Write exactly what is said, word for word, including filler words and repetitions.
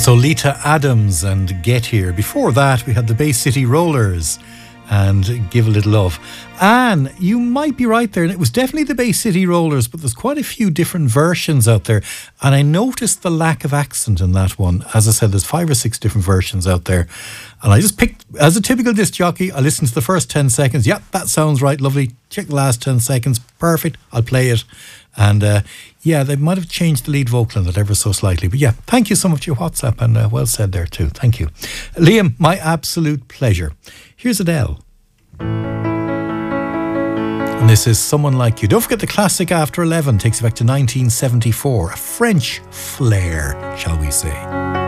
That's Oleta Adams and Get Here. Before that, we had the Bay City Rollers and Give a Little Love. Anne, you might be right there. And it was definitely the Bay City Rollers, but there's quite a few different versions out there. And I noticed the lack of accent in that one. As I said, there's five or six different versions out there. And I just picked, as a typical disc jockey, I listened to the first ten seconds. Yep, that sounds right, lovely. Check the last ten seconds. Perfect. I'll play it. And uh, yeah, they might have changed the lead vocal in it ever so slightly. But yeah, thank you so much for your WhatsApp, and uh, well said there too. Thank you. Liam, my absolute pleasure. Here's Adele. And this is Someone Like You. Don't forget the classic After eleven takes you back to nineteen seventy-four. A French flair, shall we say.